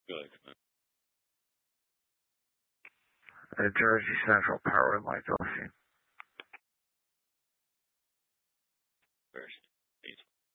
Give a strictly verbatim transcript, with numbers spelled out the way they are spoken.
Good. Uh, Jersey Central Power Line Delphine. First.